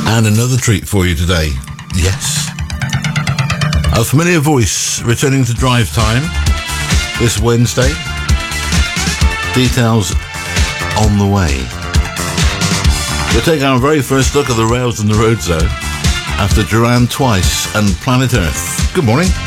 And another treat for you today. Yes. A familiar voice returning to drive time this Wednesday. Details on the way. We'll take our very first look at the rails and the road zone after Duran Twice and Planet Earth. Good morning.